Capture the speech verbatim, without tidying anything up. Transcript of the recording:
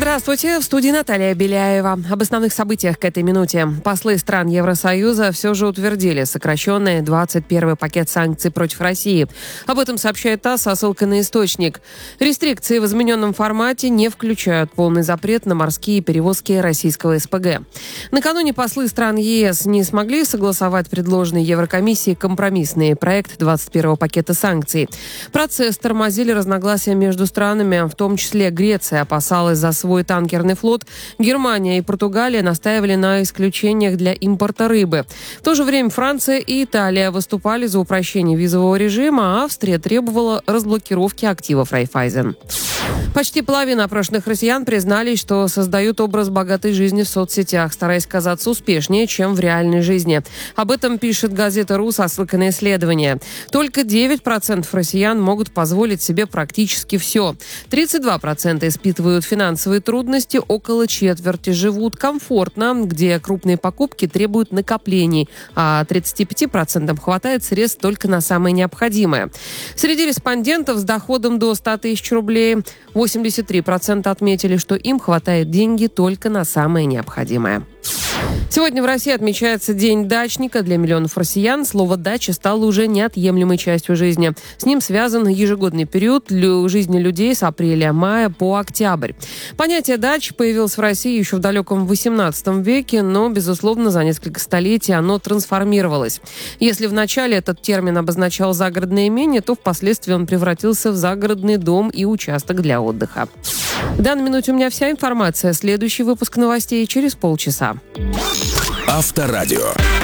Здравствуйте, в студии Наталья Беляева. Об основных событиях к этой минуте. Послы стран Евросоюза все же утвердили сокращенный двадцать первый пакет санкций против России. Об этом сообщает ТАСС со ссылкой на источник. Рестрикции в измененном формате не включают полный запрет на морские перевозки российского СПГ. Накануне послы стран ЕС не смогли согласовать предложенный Еврокомиссией компромиссный проект двадцать первого пакета санкций. Процесс тормозили разногласия между странами, в том числе Греция опасалась за свой танкерный флот. Германия и Португалия настаивали на исключениях для импорта рыбы. В то же время Франция и Италия выступали за упрощение визового режима, а Австрия требовала разблокировки активов Райффайзен. Почти половина опрошенных россиян признались, что создают образ богатой жизни в соцсетях, стараясь казаться успешнее, чем в реальной жизни. Об этом пишет газета «Ру» со ссылкой на исследование. Только девять процентов россиян могут позволить себе практически все. тридцать два процента испытывают финансовые трудности, около четверти живут комфортно, где крупные покупки требуют накоплений, а тридцати пяти процентам хватает средств только на самое необходимое. Среди респондентов с доходом до ста тысяч рублей восемьдесят три процента отметили, что им хватает деньги только на самое необходимое. Сегодня в России отмечается День дачника. Для миллионов россиян слово «дача» стало уже неотъемлемой частью жизни. С ним связан ежегодный период жизни людей с апреля-мая по октябрь. Понятие «дач» появилось в России еще в далеком восемнадцатом веке, но, безусловно, за несколько столетий оно трансформировалось. Если в начале этот термин обозначал загородное имение, то впоследствии он превратился в загородный дом и участок для отдыха. В данной минуте у меня вся информация. Следующий выпуск новостей через полчаса. Авторадио.